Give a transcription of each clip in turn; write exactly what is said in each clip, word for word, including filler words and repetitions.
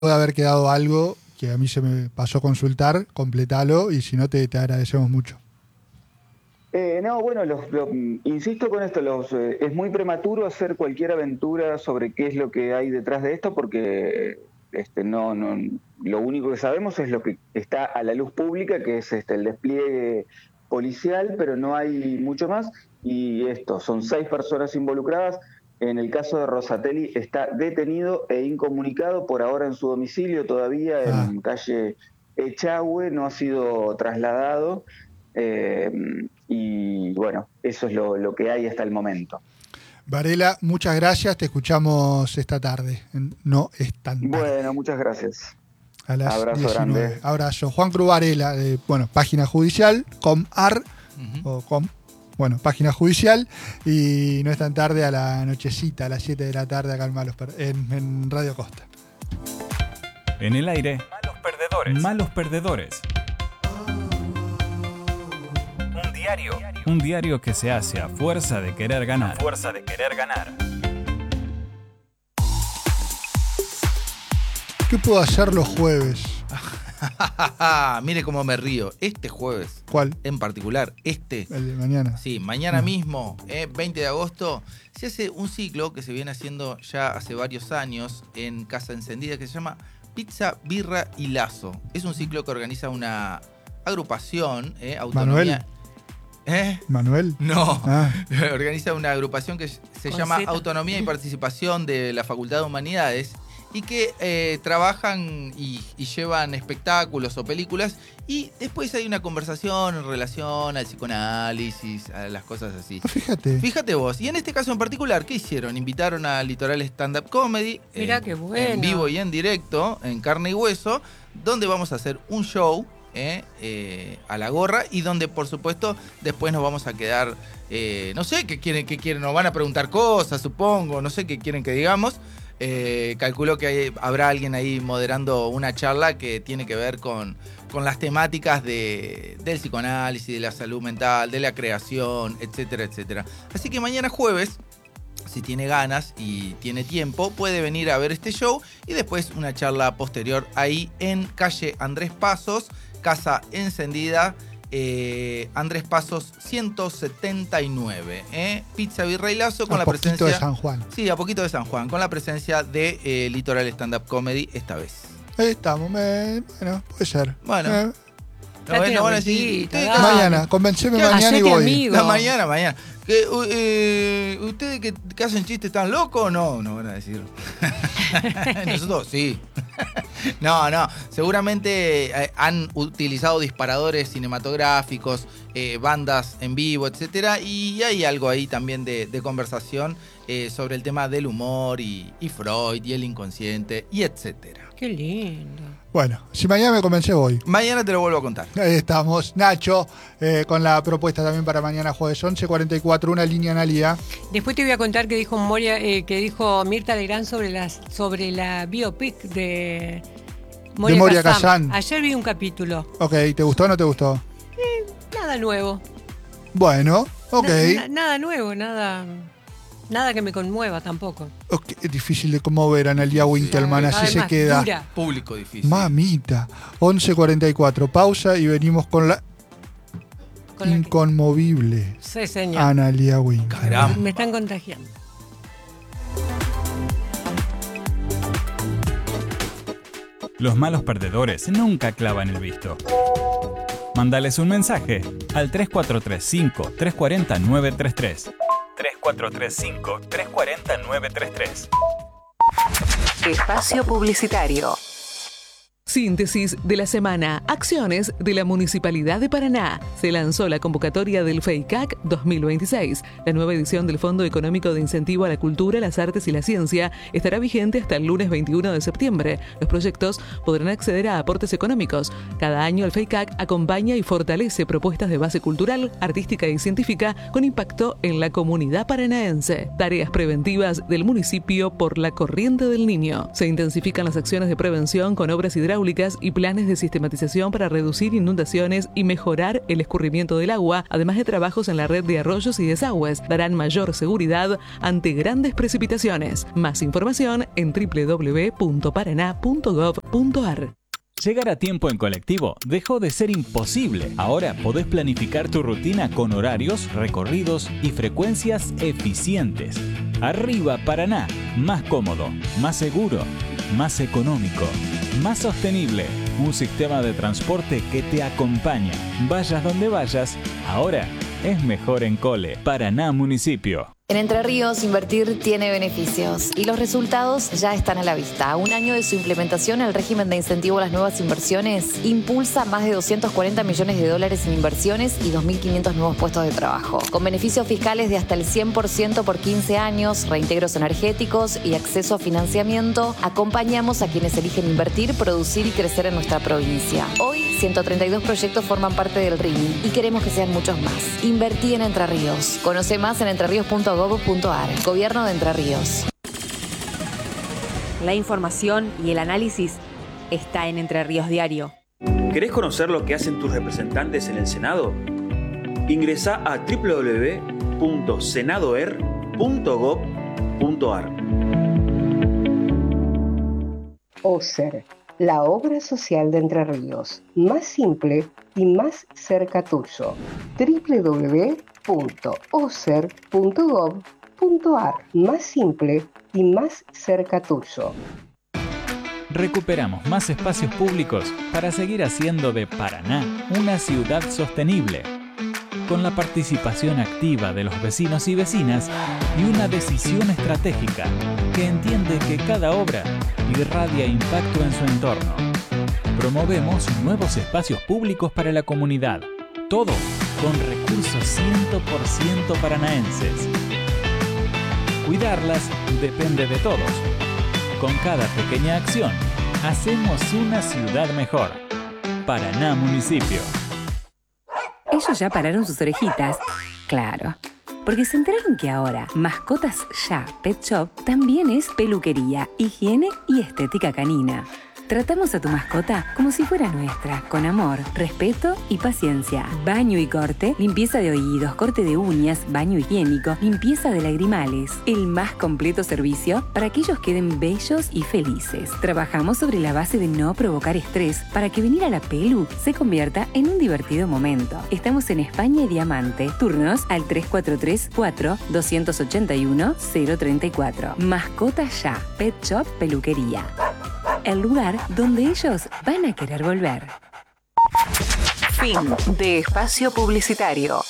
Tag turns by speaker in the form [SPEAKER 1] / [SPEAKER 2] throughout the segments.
[SPEAKER 1] puede haber quedado algo que a mí se me pasó a consultar, completalo y si no te, te agradecemos mucho.
[SPEAKER 2] Eh, no, bueno, los, los, insisto con esto, los, eh, es muy prematuro hacer cualquier aventura sobre qué es lo que hay detrás de esto porque este, no, no, lo único que sabemos es lo que está a la luz pública, que es este, el despliegue policial, pero no hay mucho más. Y esto, son seis personas involucradas. En el caso de Rosatelli está detenido e incomunicado por ahora en su domicilio, todavía
[SPEAKER 1] Ah.
[SPEAKER 2] en calle Echagüe, no ha sido trasladado. Eh, y bueno, eso es lo, lo que hay hasta el momento.
[SPEAKER 1] Varela, muchas gracias, te escuchamos esta tarde. No es tan tarde.
[SPEAKER 2] Bueno, muchas gracias.
[SPEAKER 1] A las
[SPEAKER 2] Abrazo
[SPEAKER 1] diecinueve.
[SPEAKER 2] grande.
[SPEAKER 1] Abrazo. Juan Cruz Varela, de, bueno, página judicial, comar, uh-huh. o com, bueno, página judicial, y no es tan tarde a la nochecita, a las siete de la tarde acá en, Malos, en, en Radio Costa.
[SPEAKER 3] En el aire, Malos Perdedores. Malos Perdedores. Diario. Un diario que se hace a fuerza de querer ganar. A fuerza de querer ganar.
[SPEAKER 1] ¿Qué puedo hacer los jueves?
[SPEAKER 4] Mire cómo me río. Este jueves.
[SPEAKER 1] ¿Cuál?
[SPEAKER 4] En particular, este.
[SPEAKER 1] El de mañana.
[SPEAKER 4] Sí, mañana uh-huh. mismo, eh, veinte de agosto, se hace un ciclo que se viene haciendo ya hace varios años en Casa Encendida que se llama Pizza, Birra y Lazo. Es un ciclo que organiza una agrupación, eh, Autonomía.
[SPEAKER 1] Manuel.
[SPEAKER 4] ¿Eh?
[SPEAKER 1] ¿Manuel?
[SPEAKER 4] No,
[SPEAKER 1] ah.
[SPEAKER 4] organiza una agrupación que se Con llama Z. Autonomía y Participación de la Facultad de Humanidades y que eh, trabajan y, y llevan espectáculos o películas y después hay una conversación en relación al psicoanálisis, a las cosas así.
[SPEAKER 1] Fíjate.
[SPEAKER 4] Fíjate vos. Y en este caso en particular, ¿qué hicieron? Invitaron a Litoral Stand Up Comedy.
[SPEAKER 5] Mirá
[SPEAKER 4] en,
[SPEAKER 5] qué bueno.
[SPEAKER 4] En vivo y en directo, en carne y hueso, donde vamos a hacer un show Eh, eh, a la gorra y donde por supuesto después nos vamos a quedar eh, no sé qué quieren, qué quieren, nos van a preguntar cosas, supongo, no sé qué quieren que digamos. Eh, calculo que hay, habrá alguien ahí moderando una charla que tiene que ver con, con las temáticas de, del psicoanálisis, de la salud mental, de la creación, etcétera, etcétera. Así que mañana jueves, si tiene ganas y tiene tiempo, puede venir a ver este show y después una charla posterior ahí en calle Andrés Pasos, Casa Encendida, eh, Andrés Pasos ciento setenta y nueve. Eh. Pizza, Birra y Lazo con
[SPEAKER 1] a
[SPEAKER 4] la presencia...
[SPEAKER 1] A poquito de San Juan.
[SPEAKER 4] Sí, a poquito de San Juan, con la presencia de eh, Litoral Stand Up Comedy esta vez.
[SPEAKER 1] Ahí estamos, me, bueno, puede ser.
[SPEAKER 4] Bueno.
[SPEAKER 1] Eh.
[SPEAKER 4] No, no van a decir,
[SPEAKER 1] mañana, convenceme mañana y voy.
[SPEAKER 5] Amigo.
[SPEAKER 4] No, mañana, mañana. Que, eh, ¿Ustedes que, que hacen chistes tan locos? No, no van a decir. Nosotros sí. No, no. Seguramente han utilizado disparadores cinematográficos, eh, bandas en vivo, etcétera. Y hay algo ahí también de, de conversación eh, sobre el tema del humor y, y Freud y el inconsciente y etcétera.
[SPEAKER 5] Qué lindo.
[SPEAKER 1] Bueno, si mañana me convence voy.
[SPEAKER 4] Mañana te lo vuelvo a contar.
[SPEAKER 1] Ahí estamos. Nacho, eh, con la propuesta también para mañana jueves once cuarenta y cuatro, una línea analía.
[SPEAKER 5] Después te voy a contar que dijo Moria, eh, que dijo Mirta Legrand sobre las sobre la biopic de Moria,
[SPEAKER 1] de Moria
[SPEAKER 5] Kazan.
[SPEAKER 1] Kazan.
[SPEAKER 5] Ayer vi un capítulo.
[SPEAKER 1] Ok, ¿te gustó o no te gustó?
[SPEAKER 5] Eh, nada nuevo.
[SPEAKER 1] Bueno, ok.
[SPEAKER 5] Na, na, nada nuevo, nada... Nada que me conmueva tampoco.
[SPEAKER 1] Okay, es difícil de conmover a Analia Winkelmann, así
[SPEAKER 5] Además,
[SPEAKER 1] se queda.
[SPEAKER 5] Dura.
[SPEAKER 4] Público difícil.
[SPEAKER 1] Mamita. once cuarenta y cuatro, pausa y venimos con la,
[SPEAKER 5] con la
[SPEAKER 1] inconmovible
[SPEAKER 5] que... Sí, señor.
[SPEAKER 1] Analia Winkelmann.
[SPEAKER 4] Caramba.
[SPEAKER 5] Me están contagiando.
[SPEAKER 3] Los malos perdedores nunca clavan el visto. Mándales un mensaje al tres cuatro tres cinco, tres cuatro cero, nueve tres tres. tres cuatro tres cinco, tres cuatro cero, nueve tres tres.
[SPEAKER 6] Espacio publicitario. Síntesis de la semana. Acciones de la Municipalidad de Paraná. Se lanzó la convocatoria del FEICAC dos mil veintiséis. La nueva edición del Fondo Económico de Incentivo a la Cultura, las Artes y la Ciencia estará vigente hasta el lunes veintiuno de septiembre. Los proyectos podrán acceder a aportes económicos. Cada año el FEICAC acompaña y fortalece propuestas de base cultural, artística y científica con impacto en la comunidad paranaense. Tareas preventivas del municipio por la corriente del Niño. Se intensifican las acciones de prevención con obras hidráulicas hidráulicas y planes de sistematización para reducir inundaciones y mejorar el escurrimiento del agua, además de trabajos en la red de arroyos y desagües. Darán mayor seguridad ante grandes precipitaciones. Más información en doble u doble u doble u punto paraná punto gov punto ar.
[SPEAKER 3] Llegar a tiempo en colectivo dejó de ser imposible. Ahora podés planificar tu rutina con horarios, recorridos y frecuencias eficientes. Arriba Paraná, más cómodo, más seguro, más económico, más sostenible. Un sistema de transporte que te acompaña. Vayas donde vayas, ahora es mejor en Cole. Paraná Municipio.
[SPEAKER 7] En Entre Ríos, invertir tiene beneficios y los resultados ya están a la vista. A un año de su implementación, el régimen de incentivo a las nuevas inversiones impulsa más de doscientos cuarenta millones de dólares en inversiones y dos mil quinientos nuevos puestos de trabajo. Con beneficios fiscales de hasta el cien por ciento por quince años, reintegros energéticos y acceso a financiamiento, acompañamos a quienes eligen invertir, producir y crecer en nuestra provincia. Hoy, ciento treinta y dos proyectos forman parte del R I M I y queremos que sean muchos más. Invertí en Entre Ríos. Conoce más en entreríos punto gov punto ar. Gobierno de Entre Ríos.
[SPEAKER 8] La información y el análisis está en Entre Ríos Diario.
[SPEAKER 9] ¿Querés conocer lo que hacen tus representantes en el Senado? Ingresá a doble u doble u doble u punto senadoer punto gov punto ar.
[SPEAKER 10] OSER, la obra social de Entre Ríos, más simple y más cerca tuyo. doble u doble u doble u punto oser punto gov punto ar, más simple y más cerca tuyo.
[SPEAKER 3] Recuperamos más espacios públicos para seguir haciendo de Paraná una ciudad sostenible, con la participación activa de los vecinos y vecinas y una decisión estratégica que entiende que cada obra irradia impacto en su entorno. Promovemos nuevos espacios públicos para la comunidad, todo con recursos cien por ciento paranaenses. Cuidarlas depende de todos. Con cada pequeña acción, hacemos una ciudad mejor. Paraná Municipio.
[SPEAKER 8] Ellos ya pararon sus orejitas. Claro. Porque se enteraron que ahora Mascotas Ya Pet Shop también es peluquería, higiene y estética canina. Tratamos a tu mascota como si fuera nuestra, con amor, respeto y paciencia. Baño y corte, limpieza de oídos, corte de uñas, baño higiénico, limpieza de lagrimales. El más completo servicio para que ellos queden bellos y felices. Trabajamos sobre la base de no provocar estrés para que venir a la pelu se convierta en un divertido momento. Estamos en España y Diamante. Turnos al tres cuatro tres, cuatro, dos ocho uno, cero tres cuatro. Mascotas Ya Pet Shop Peluquería. El lugar donde ellos van a querer volver.
[SPEAKER 6] Fin de espacio publicitario.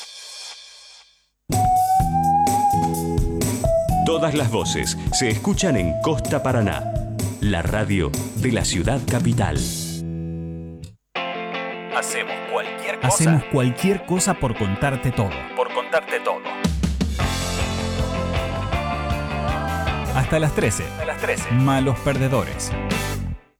[SPEAKER 11] Todas las voces se escuchan en Costa Paraná, la radio de la ciudad capital.
[SPEAKER 3] Hacemos cualquier cosa. Hacemos cualquier cosa por contarte todo. Por contarte todo. Hasta las trece. Hasta las trece. Malos perdedores.